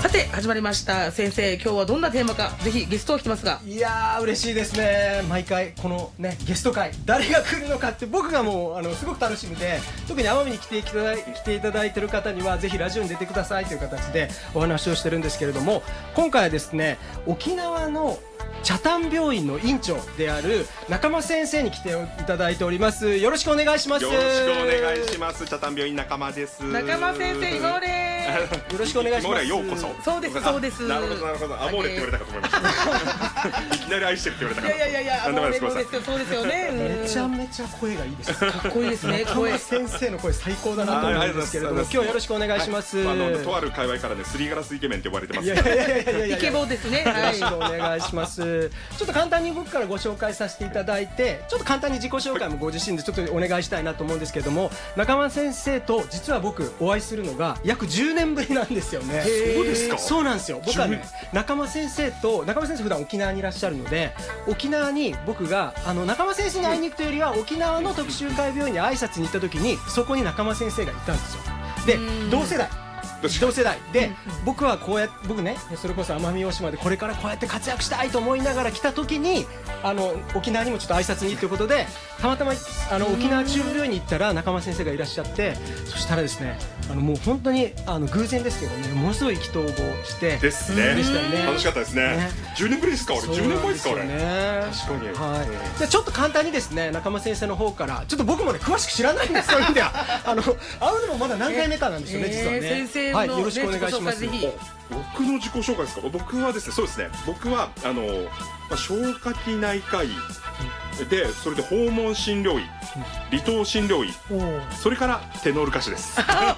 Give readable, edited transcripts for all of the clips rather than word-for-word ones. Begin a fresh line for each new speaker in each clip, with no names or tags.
さて始まりました。先生、今日はどんなテーマか、ぜひゲストを来てますが。
いやー嬉しいですね。毎回このねゲスト会誰が来るのかって僕がもうすごく楽しみで、特に奄美に来ていただいている方にはぜひラジオに出てくださいという形でお話をしてるんですけれども、今回はですね沖縄の北谷病院の院長である中間先生に来ていただいております。よろしくお願いします。
よろしくお願いします。北谷病院中間です。
中間先生、今俺
よろしくお願いします。
ようこそ。
そうですそうです。
なるほどなるほど。アモーレって言われたかと思いました。いきなり愛してるって言われたから。
いやアモーレのですよ。そうですよね。
めちゃめちゃ声がいいです。
かっこいいですね。
中間先生の声最高だなと思うんですけれども、今日はよろしくお願いします。
とある界隈からね、すりガラスイケメンって呼ばれてます。
いや
イケボですね。
よろしくお願いします。ちょっと簡単に僕からご紹介させていただいて、ちょっと簡単に自己紹介もご自身でちょっとお願いしたいなと思うんですけれども、中間先生と実は僕お会いするのが約10年ぶりなんですよね。
そうですか。
そうなんですよ。僕はね、中間先生普段沖縄にいらっしゃるので、沖縄に僕が中間先生に会いに行くというよりは沖縄の徳洲会病院に挨拶に行った時に、そこに中間先生がいたんですよ。で、同世代で、僕はこうやって僕ね、それこそ奄美大島でこれからこうやって活躍したいと思いながら来た時に沖縄にもちょっと挨拶にということで、たまたま沖縄中部病院に行ったら中間先生がいらっしゃって、そしたらですねもう本当に偶然ですけどね、ものすごい意気投合して
ですね。
でしたよね。
楽しかったですね。10年ぶりですか。俺10年前ですか。俺
確
かに。
じゃあちょっと簡単にですね、中間先生の方からちょっと僕もね詳しく知らないんです。そういう意味では会うのもまだ何回目かなんですよね、実はね。
先生
はい、よろしくお願いします。
僕の自己紹介ですか。僕はですね、そうですね、僕は消化器内科医で、それで訪問診療医、離島診療医、それからテノール歌手です。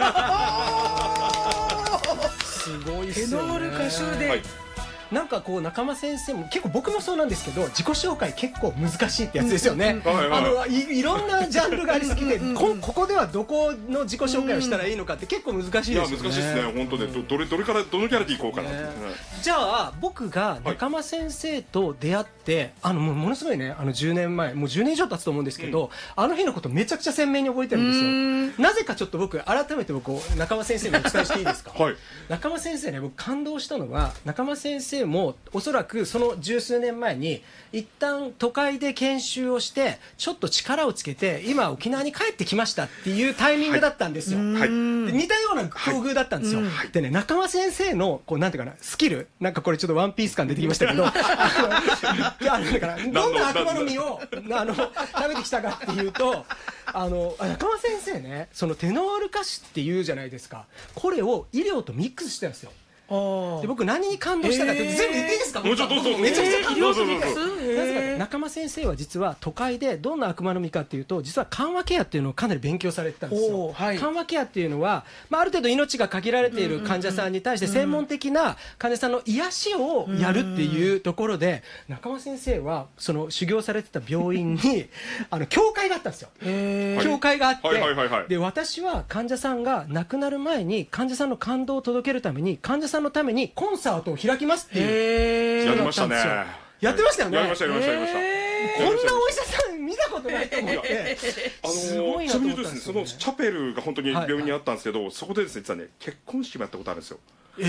すごいっすよね。
テノール歌手で、
はい、
なんかこう中間先生も結構僕もそうなんですけど、自己紹介結構難しいってやつですよね。いろんなジャンルがありすぎて、ここではどこの自己紹介をしたらいいのかって結構難しいですよね。
いや難しいですね、本当ね。どれからどのキャラでいこうかなって。
じゃあ僕が中間先生と出会って、ものすごいね10年前、もう10年以上経つと思うんですけど、あの日のことめちゃくちゃ鮮明に覚えてるんですよ。なぜかちょっと僕改めて中間先生にお伝えしていいですか。
はい。
中間先生ね、僕感動したのは、中間先生もおそらくその十数年前に一旦都会で研修をしてちょっと力をつけて今沖縄に帰ってきましたっていうタイミングだったんですよ。で似たような境遇だったんですよ。でね、中間先生のなんていうかな、スキル、なんかこれちょっとワンピース感出てきましたけどどんな悪魔の実を食べてきたかっていうと、中間先生ね、そのテノール歌手っていうじゃないですか。これを医療とミックスしてるんですよ。で僕何に感動したかって、全部言っていいですか。
もうちょっと
めちゃくちゃ感動するんで
どうぞ。
なぜか中間先生は実は都会でどんな悪魔の実かっていうと、実は緩和ケアっていうのをかなり勉強されてたんですよ。緩和ケアっていうのは、ある程度命が限られている患者さんに対して専門的な患者さんの癒しをやるっていうところで、中間先生はその修行されてた病院に教会があったんですよ。教会があって、で私は患者さんが亡くなる前に患者さんの感動を届けるために、患者さんのためにコンサートを開きますっていう
やりましたね。
やってましたよね。
やりました。こんな
お医者さん見たことないと思って、すごいなと思ったんですよね。
そのチャペルが本当に病院にあったんですけど、そこでですね、実はね結婚式もやったことあるんですよ。